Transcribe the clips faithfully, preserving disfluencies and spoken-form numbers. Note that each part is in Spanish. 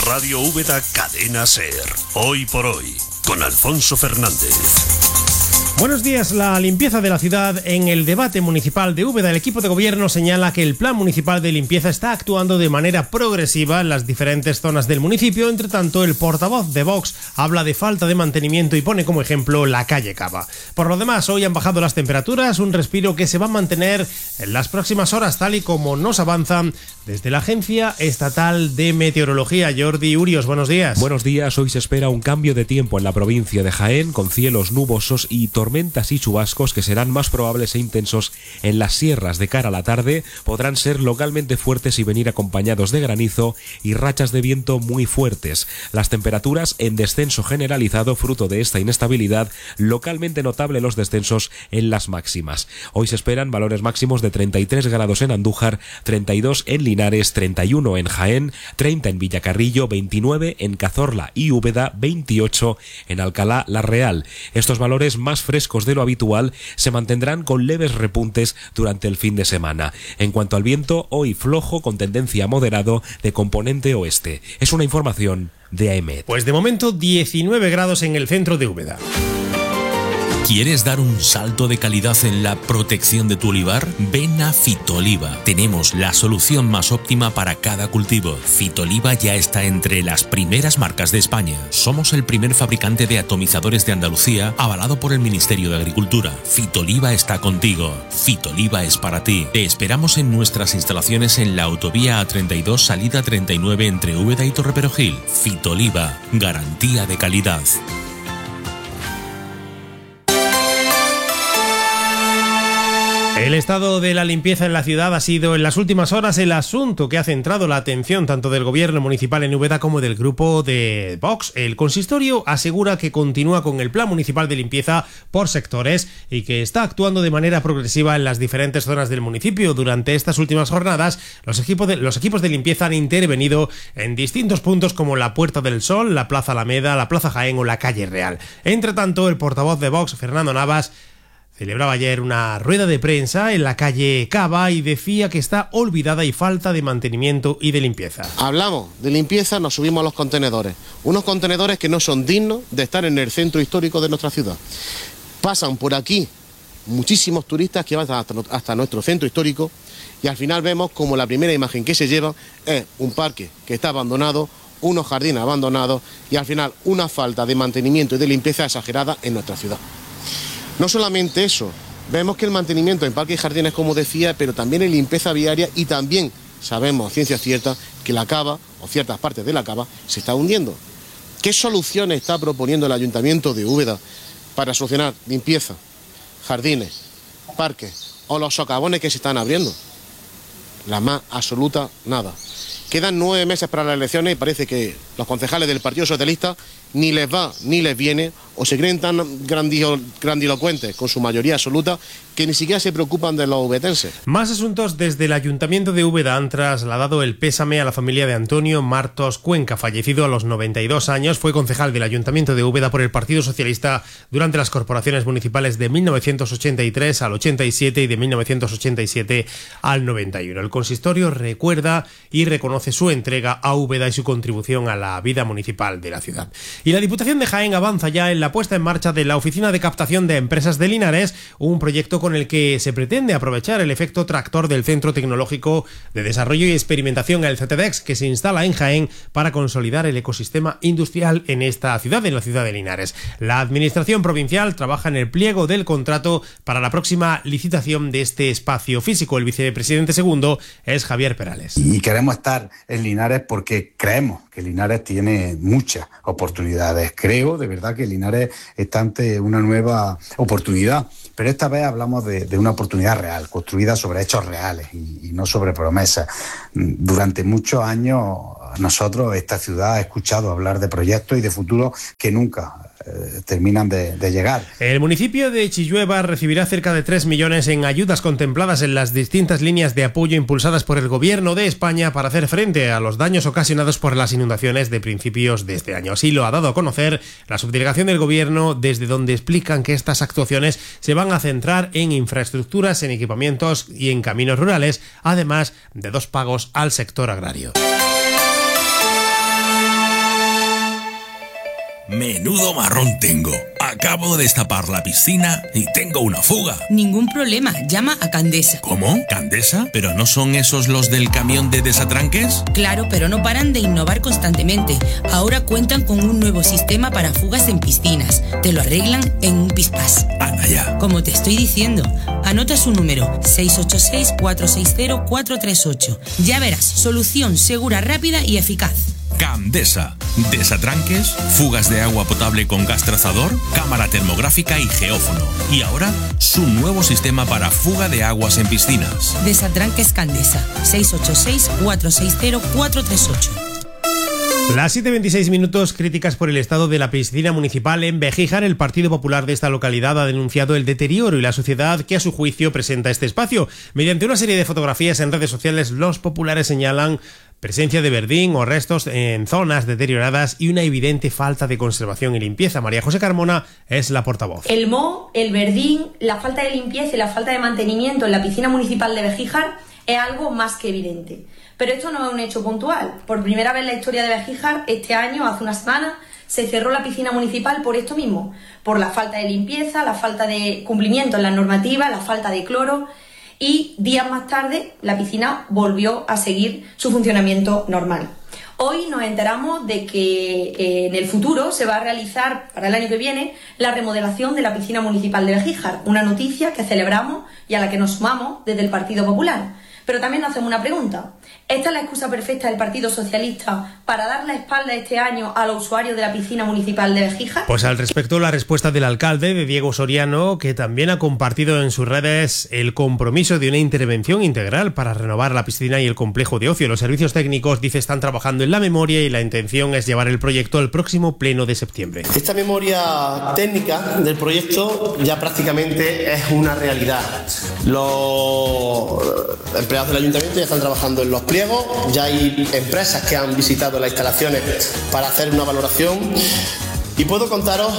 Radio Úbeda Cadena Ser. Hoy por hoy, con Alfonso Fernández. Buenos días. La limpieza de la ciudad. En el debate municipal de Úbeda, el equipo de gobierno señala que el plan municipal de limpieza está actuando de manera progresiva en las diferentes zonas del municipio. Entre tanto, el portavoz de Vox habla de falta de mantenimiento y pone como ejemplo la calle Cava. Por lo demás, hoy han bajado las temperaturas, un respiro que se va a mantener en las próximas horas, tal y como nos avanzan desde la Agencia Estatal de Meteorología. Jordi Urios, buenos días. Buenos días. Hoy se espera un cambio de tiempo en la provincia de Jaén, con cielos nubosos y tormentas Tormentas y chubascos que serán más probables e intensos en las sierras. De cara a la tarde podrán ser localmente fuertes y venir acompañados de granizo y rachas de viento muy fuertes. Las temperaturas en descenso generalizado, fruto de esta inestabilidad, localmente notable los descensos en las máximas. Hoy se esperan valores máximos de treinta y tres grados en Andújar, treinta y dos en Linares, treinta y uno en Jaén, treinta en Villacarrillo, veintinueve en Cazorla y Úbeda, veintiocho en Alcalá la Real. Estos valores más frescos de lo habitual se mantendrán con leves repuntes durante el fin de semana. En cuanto al viento, hoy flojo con tendencia a moderado de componente oeste. Es una información de AEMET. Pues de momento diecinueve grados en el centro de Úbeda. ¿Quieres dar un salto de calidad en la protección de tu olivar? Ven a Fitoliva. Tenemos la solución más óptima para cada cultivo. Fitoliva ya está entre las primeras marcas de España. Somos el primer fabricante de atomizadores de Andalucía, avalado por el Ministerio de Agricultura. Fitoliva está contigo. Fitoliva es para ti. Te esperamos en nuestras instalaciones en la autovía A treinta y dos, salida treinta y nueve, entre Úbeda y Torreperogil. Fitoliva, garantía de calidad. El estado de la limpieza en la ciudad ha sido en las últimas horas el asunto que ha centrado la atención tanto del gobierno municipal en Úbeda como del grupo de Vox. El consistorio asegura que continúa con el plan municipal de limpieza por sectores y que está actuando de manera progresiva en las diferentes zonas del municipio. Durante estas últimas jornadas, los equipos de, los equipos de limpieza han intervenido en distintos puntos como la Puerta del Sol, la Plaza Alameda, la Plaza Jaén o la Calle Real. Entre tanto, el portavoz de Vox, Fernando Navas, celebraba ayer una rueda de prensa en la calle Cava y decía que está olvidada y falta de mantenimiento y de limpieza. Hablamos de limpieza, nos subimos a los contenedores. Unos contenedores que no son dignos de estar en el centro histórico de nuestra ciudad. Pasan por aquí muchísimos turistas que van hasta, hasta nuestro centro histórico y al final vemos como la primera imagen que se lleva es un parque que está abandonado, unos jardines abandonados y al final una falta de mantenimiento y de limpieza exagerada en nuestra ciudad. No solamente eso, vemos que el mantenimiento en parques y jardines, como decía, pero también en limpieza viaria y también sabemos a ciencia cierta que la Cava, o ciertas partes de la Cava, se está hundiendo. ¿Qué soluciones está proponiendo el Ayuntamiento de Úbeda para solucionar limpieza, jardines, parques o los socavones que se están abriendo? La más absoluta nada. Quedan nueve meses para las elecciones y parece que los concejales del Partido Socialista ni les va ni les viene o se creen tan grandilo, grandilocuentes con su mayoría absoluta que ni siquiera se preocupan de los ubetenses. Más asuntos. Desde el Ayuntamiento de Úbeda han trasladado el pésame a la familia de Antonio Martos Cuenca, fallecido a los noventa y dos años. Fue concejal del Ayuntamiento de Úbeda por el Partido Socialista durante las corporaciones municipales de mil novecientos ochenta y tres al ochenta y siete y de mil novecientos ochenta y siete al noventa y uno. El consistorio recuerda y reconoce su entrega a Úbeda y su contribución a la vida municipal de la ciudad. Y la Diputación de Jaén avanza ya en la puesta en marcha de la Oficina de Captación de Empresas de Linares, un proyecto con el que se pretende aprovechar el efecto tractor del Centro Tecnológico de Desarrollo y Experimentación, el CETEDEX, que se instala en Jaén para consolidar el ecosistema industrial en esta ciudad, en la ciudad de Linares. La Administración provincial trabaja en el pliego del contrato para la próxima licitación de este espacio físico. El vicepresidente segundo es Javier Perales. Y queremos estar en Linares porque creemos que Linares tiene muchas oportunidades. Creo de verdad que Linares está ante una nueva oportunidad, pero esta vez hablamos de, de una oportunidad real, construida sobre hechos reales y, y no sobre promesas. Durante muchos años nosotros, esta ciudad, ha escuchado hablar de proyectos y de futuros que nunca eh, terminan de, de llegar. El municipio de Chillueva recibirá cerca de tres millones en ayudas contempladas en las distintas líneas de apoyo impulsadas por el Gobierno de España para hacer frente a los daños ocasionados por las inundaciones de principios de este año. Así lo ha dado a conocer la subdelegación del Gobierno, desde donde explican que estas actuaciones se van a centrar en infraestructuras, en equipamientos y en caminos rurales, además de dos pagos al sector agrario. Menudo marrón tengo. Acabo de destapar la piscina y tengo una fuga. Ningún problema, llama a Candesa. ¿Cómo? ¿Candesa? ¿Pero no son esos los del camión de desatranques? Claro, pero no paran de innovar constantemente. Ahora cuentan con un nuevo sistema para fugas en piscinas. Te lo arreglan en un pispás. Anda ya. Como te estoy diciendo, anota su número seis ocho seis, cuatro seis cero, cuatro tres ocho. Ya verás, solución segura, rápida y eficaz. Candesa. Desatranques, fugas de agua potable con gas trazador, cámara termográfica y geófono. Y ahora, su nuevo sistema para fuga de aguas en piscinas. Desatranques Candesa. seis ocho seis, cuatro seis cero, cuatro tres ocho. Las siete y veintiséis minutos, críticas por el estado de la piscina municipal en Begíjar. El Partido Popular de esta localidad ha denunciado el deterioro y la suciedad que a su juicio presenta este espacio. Mediante una serie de fotografías en redes sociales, los populares señalan presencia de verdín o restos en zonas deterioradas y una evidente falta de conservación y limpieza. María José Carmona es la portavoz. El moho, el verdín, la falta de limpieza y la falta de mantenimiento en la piscina municipal de Begíjar es algo más que evidente. Pero esto no es un hecho puntual. Por primera vez en la historia de Begíjar, este año, hace una semana, se cerró la piscina municipal por esto mismo, por la falta de limpieza, la falta de cumplimiento en las normativas, la falta de cloro, y días más tarde la piscina volvió a seguir su funcionamiento normal. Hoy nos enteramos de que eh, en el futuro se va a realizar, para el año que viene, la remodelación de la piscina municipal de Begíjar, una noticia que celebramos y a la que nos sumamos desde el Partido Popular. Pero también nos hacemos una pregunta. ¿Esta es la excusa perfecta del Partido Socialista para dar la espalda este año a los usuarios de la piscina municipal de Begíjar? Pues al respecto, la respuesta del alcalde, de Diego Soriano, que también ha compartido en sus redes el compromiso de una intervención integral para renovar la piscina y el complejo de ocio. Los servicios técnicos, dice, están trabajando en la memoria y la intención es llevar el proyecto al próximo pleno de septiembre. Esta memoria técnica del proyecto ya prácticamente es una realidad. Los empleados del ayuntamiento ya están trabajando en los pliegos, ya hay empresas que han visitado las instalaciones para hacer una valoración y puedo contaros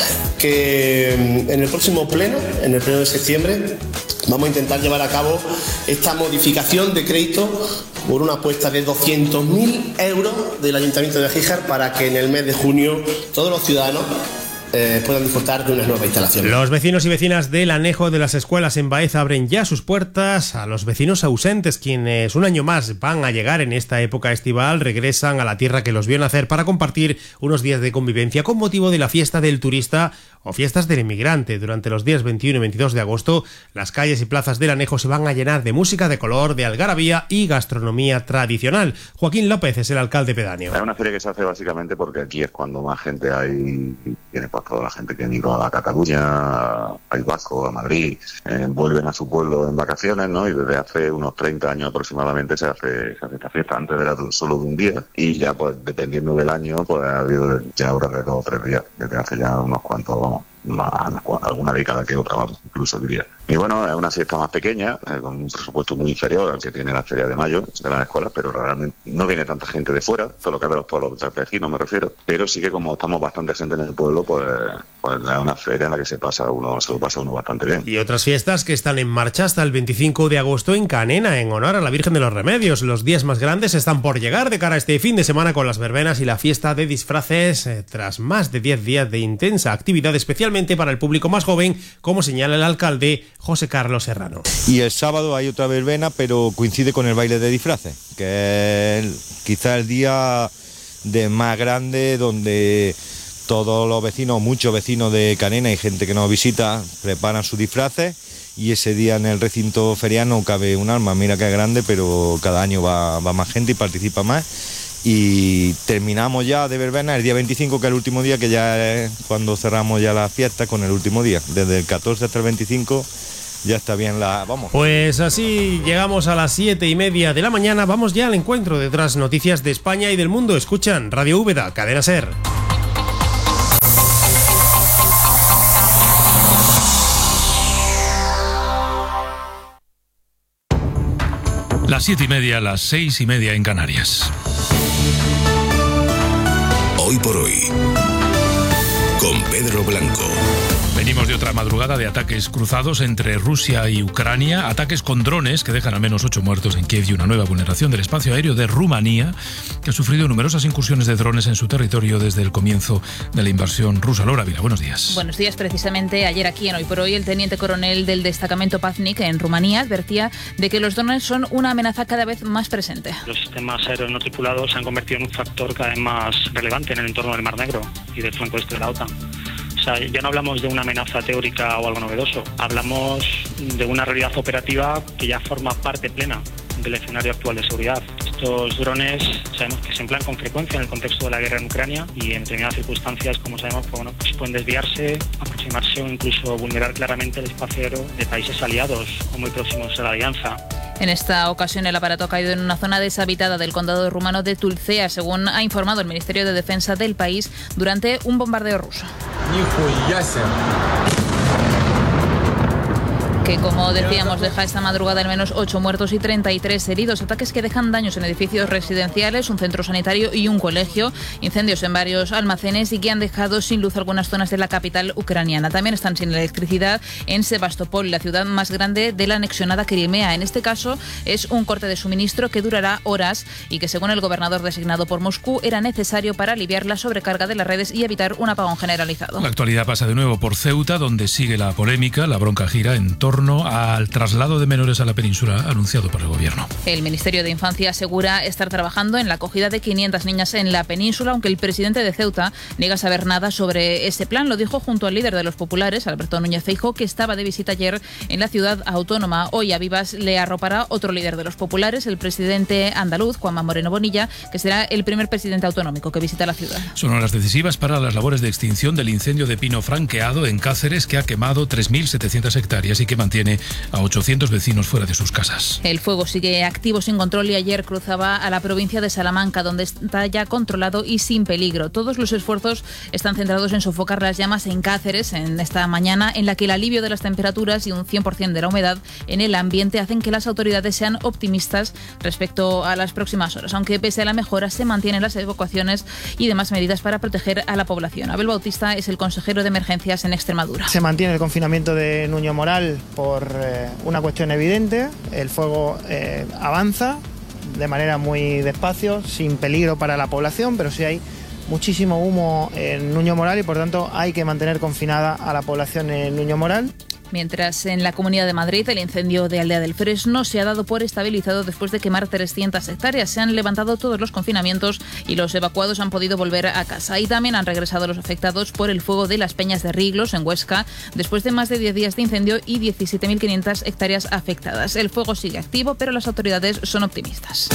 que en el próximo pleno, en el pleno de septiembre, vamos a intentar llevar a cabo esta modificación de crédito por una apuesta de doscientos mil euros del Ayuntamiento de Begíjar para que en el mes de junio todos los ciudadanos Eh, puedan disfrutar de unas nuevas instalaciones. Los vecinos y vecinas del anejo de las escuelas en Baeza abren ya sus puertas a los vecinos ausentes, quienes un año más van a llegar en esta época estival, regresan a la tierra que los vio nacer para compartir unos días de convivencia con motivo de la fiesta del turista o fiestas del inmigrante. Durante los días veintiuno y veintidós de agosto, las calles y plazas del anejo se van a llenar de música de color, de algarabía y gastronomía tradicional. Joaquín López es el alcalde pedáneo. Es una feria que se hace básicamente porque aquí es cuando más gente hay, tiene pues toda la gente que han ido a Cataluña, a País Vasco, a Madrid, eh, vuelven a su pueblo en vacaciones, ¿no? Y desde hace unos treinta años aproximadamente se hace, se hace esta fiesta. Antes era solo de un día y ya pues dependiendo del año pues ha habido ya ahora de dos o tres días, desde hace ya unos cuantos, vamos, más, alguna década que otra, vamos, incluso diría. Y bueno, es una fiesta más pequeña, eh, con un presupuesto muy inferior al que tiene la Feria de Mayo de las escuelas, pero realmente no viene tanta gente de fuera, solo que de los pueblos vecinos me refiero, pero sí que como estamos bastante gente en el pueblo, pues, pues es una feria en la que se pasa uno, se lo pasa uno bastante bien. Y otras fiestas que están en marcha hasta el veinticinco de agosto en Canena, en honor a la Virgen de los Remedios. Los días más grandes están por llegar de cara a este fin de semana con las verbenas y la fiesta de disfraces, eh, tras más de diez días de intensa actividad, especialmente para el público más joven, como señala el alcalde José Carlos Serrano. Y el sábado hay otra verbena, pero coincide con el baile de disfraces, que es quizá el día de más grande, donde todos los vecinos, muchos vecinos de Canena y gente que nos visita, preparan sus disfraces, y ese día en el recinto feriano cabe un alma. Mira que es grande, pero cada año va, va más gente y participa más. Y terminamos ya de verbena el día veinticinco, que es el último día, que ya es cuando cerramos ya la fiesta con el último día. Desde el catorce hasta el veinticinco ya está bien la... vamos. Pues así llegamos a las siete y media de la mañana. Vamos ya al encuentro de otras noticias de España y del mundo. Escuchan Radio Úbeda, Cadena SER. Las siete y media, las seis y media en Canarias. Hoy por hoy, con Pedro Blanco. Venimos de otra madrugada de ataques cruzados entre Rusia y Ucrania, ataques con drones que dejan al menos ocho muertos en Kiev y una nueva vulneración del espacio aéreo de Rumanía, que ha sufrido numerosas incursiones de drones en su territorio desde el comienzo de la invasión rusa. Laura Vila, buenos días. Buenos días. Precisamente ayer aquí en Hoy por Hoy, el teniente coronel del destacamento Paznik en Rumanía advertía de que los drones son una amenaza cada vez más presente. Los sistemas aéreos no tripulados se han convertido en un factor cada vez más relevante en el entorno del Mar Negro y del flanco este de la OTAN. O sea, ya no hablamos de una amenaza teórica o algo novedoso, hablamos de una realidad operativa que ya forma parte plena del escenario actual de seguridad. Estos drones sabemos que se emplean con frecuencia en el contexto de la guerra en Ucrania y en determinadas circunstancias, como sabemos, pues, bueno, pues pueden desviarse, aproximarse o incluso vulnerar claramente el espacio aéreo de países aliados o muy próximos a la alianza. En esta ocasión el aparato ha caído en una zona deshabitada del condado rumano de Tulcea, según ha informado el Ministerio de Defensa del país, durante un bombardeo ruso. Que, como decíamos, deja esta madrugada al menos ocho muertos y treinta y tres heridos. Ataques que dejan daños en edificios residenciales, un centro sanitario y un colegio. Incendios en varios almacenes y que han dejado sin luz algunas zonas de la capital ucraniana. También están sin electricidad en Sebastopol, la ciudad más grande de la anexionada Crimea. En este caso es un corte de suministro que durará horas y que, según el gobernador designado por Moscú, era necesario para aliviar la sobrecarga de las redes y evitar un apagón generalizado. La actualidad pasa de nuevo por Ceuta, donde sigue la polémica. La bronca gira en torno al traslado de menores a la península anunciado por el gobierno. El Ministerio de Infancia asegura estar trabajando en la acogida de quinientas niñas en la península, aunque el presidente de Ceuta niega saber nada sobre ese plan. Lo dijo junto al líder de los populares, Alberto Núñez Feijóo, que estaba de visita ayer en la ciudad autónoma. Hoy a Vivas le arropará otro líder de los populares, el presidente andaluz, Juanma Moreno Bonilla, que será el primer presidente autonómico que visita la ciudad. Son horas decisivas para las labores de extinción del incendio de pino franqueado en Cáceres, que ha quemado tres mil setecientas hectáreas y que mantiene a ochocientos vecinos fuera de sus casas. El fuego sigue activo sin control y ayer cruzaba a la provincia de Salamanca, donde está ya controlado y sin peligro. Todos los esfuerzos están centrados en sofocar las llamas en Cáceres en esta mañana, en la que el alivio de las temperaturas y un cien por ciento de la humedad en el ambiente hacen que las autoridades sean optimistas respecto a las próximas horas, aunque pese a la mejora se mantienen las evacuaciones y demás medidas para proteger a la población. Abel Bautista es el consejero de emergencias en Extremadura. Se mantiene el confinamiento de Nuño Moral por eh, una cuestión evidente. El fuego eh, avanza de manera muy despacio, sin peligro para la población, pero sí hay muchísimo humo en Nuño Moral y por tanto hay que mantener confinada a la población en Nuño Moral. Mientras en la Comunidad de Madrid el incendio de Aldea del Fresno se ha dado por estabilizado después de quemar trescientas hectáreas. Se han levantado todos los confinamientos y los evacuados han podido volver a casa. Y también han regresado los afectados por el fuego de las Peñas de Riglos en Huesca, después de más de diez días de incendio y diecisiete mil quinientas hectáreas afectadas. El fuego sigue activo, pero las autoridades son optimistas.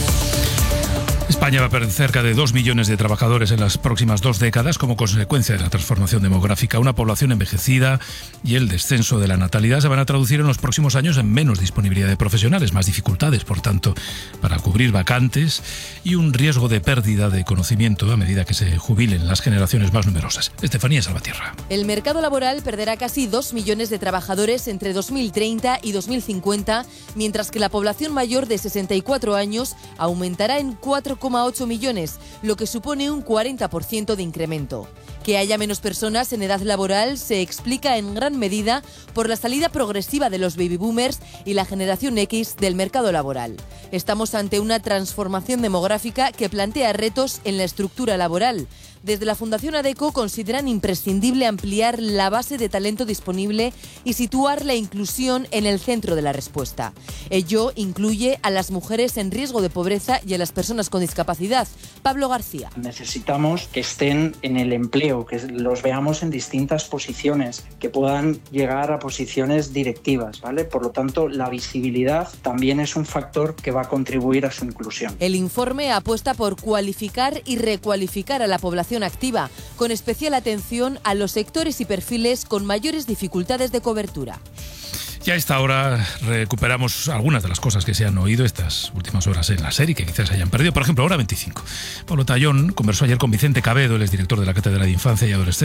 España va a perder cerca de dos millones de trabajadores en las próximas dos décadas como consecuencia de la transformación demográfica. Una población envejecida y el descenso de la natalidad se van a traducir en los próximos años en menos disponibilidad de profesionales, más dificultades, por tanto, para cubrir vacantes y un riesgo de pérdida de conocimiento a medida que se jubilen las generaciones más numerosas. Estefanía Salvatierra. El mercado laboral perderá casi dos millones de trabajadores entre dos mil treinta y dos mil cincuenta, mientras que la población mayor de sesenta y cuatro años aumentará en cuatro coma ocho millones, lo que supone un cuarenta por ciento de incremento. Que haya menos personas en edad laboral se explica en gran medida por la salida progresiva de los baby boomers y la generación X del mercado laboral. Estamos ante una transformación demográfica que plantea retos en la estructura laboral. Desde la Fundación ADECO consideran imprescindible ampliar la base de talento disponible y situar la inclusión en el centro de la respuesta. Ello incluye a las mujeres en riesgo de pobreza y a las personas con discapacidad. Pablo García. Necesitamos que estén en el empleo, que los veamos en distintas posiciones, que puedan llegar a posiciones directivas, ¿vale? Por lo tanto, la visibilidad también es un factor que va a contribuir a su inclusión. El informe apuesta por cualificar y recualificar a la población activa, con especial atención a los sectores y perfiles con mayores dificultades de cobertura. Y a esta hora recuperamos algunas de las cosas que se han oído estas últimas horas en la serie, que quizás se hayan perdido. Por ejemplo, hora veinticinco. Pablo Tallón conversó ayer con Vicente Cabedo, el exdirector de la Cátedra de Infancia y Adolescencia